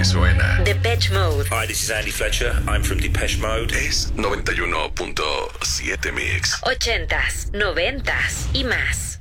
suena. Depeche Mode. Hi, this is Andy Fletcher. I'm from Depeche Mode. Es 91.7 Mix. 80s, 90s y más.